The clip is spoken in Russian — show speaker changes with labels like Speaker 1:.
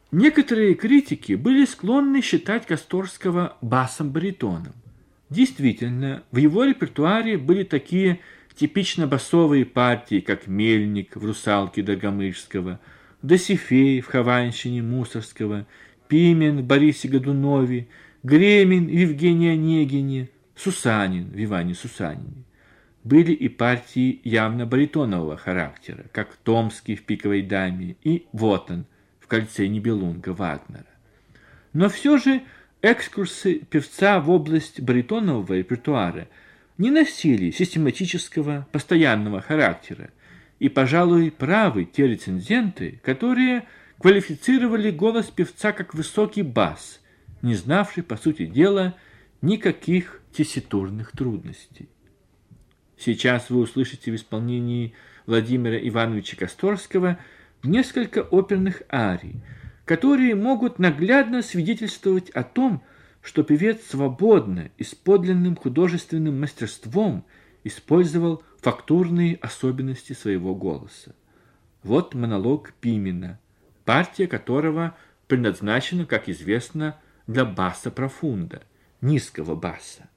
Speaker 1: Некоторые критики были склонны считать Косторского басом-баритоном. Действительно, в его репертуаре были такие типично басовые партии, как «Мельник» в «Русалке» Доргомышского, «Досифей» в «Хованщине» Мусорского, «Пимен» в Борисе Годунове, «Гремин» в Евгении Онегине, «Сусанин» в Иване Сусанине. Были и партии явно баритонового характера, как Томский в «Пиковой даме» и Вотан в «Кольце Нибелунга» Вагнера. Но все же экскурсы певца в область баритонового репертуара не носили систематического, постоянного характера, и, пожалуй, правы те рецензенты, которые квалифицировали голос певца как высокий бас, не знавший, по сути дела, никаких тесситурных трудностей. Сейчас вы услышите в исполнении Владимира Ивановича Косторского несколько оперных арий, которые могут наглядно свидетельствовать о том, что певец свободно и с подлинным художественным мастерством использовал фактурные особенности своего голоса. Вот монолог Пимена, партия которого предназначена, как известно, для баса профунда, низкого баса.